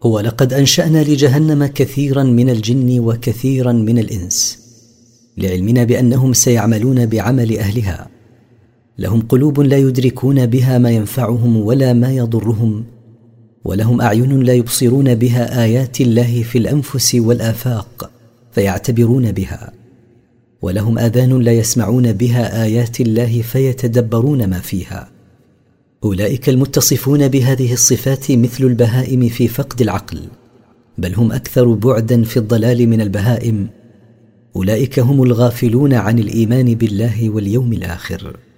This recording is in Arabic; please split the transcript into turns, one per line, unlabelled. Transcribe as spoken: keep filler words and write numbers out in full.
هو لقد أنشأنا لجهنم كثيرا من الجن وكثيرا من الإنس، لعلمنا بأنهم سيعملون بعمل أهلها. لهم قلوب لا يدركون بها ما ينفعهم ولا ما يضرهم، ولهم أعين لا يبصرون بها آيات الله في الأنفس والآفاق فيعتبرون بها، ولهم آذان لا يسمعون بها آيات الله فيتدبرون ما فيها. أولئك المتصفون بهذه الصفات مثل البهائم في فقد العقل، بل هم أكثر بعدا في الضلال من البهائم. أولئك هم الغافلون عن الإيمان بالله واليوم الآخر.